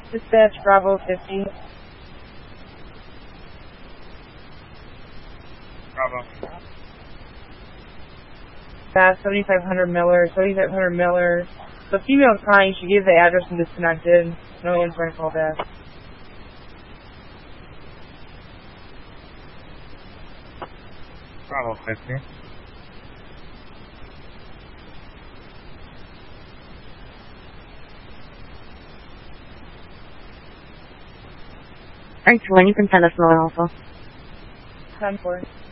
Dispatch Bravo 50. Bravo. 7500 Miller, 7500 Miller. The female's crying, she gave the address and disconnected. No one's going to call back. Bravo 50. Alright, so when you can send us more also. 10-4.